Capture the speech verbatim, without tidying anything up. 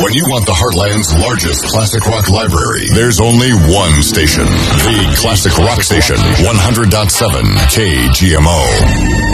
When you want the Heartland's largest classic rock library, there's only one station. The Classic Rock Station, one hundred point seven K G M O.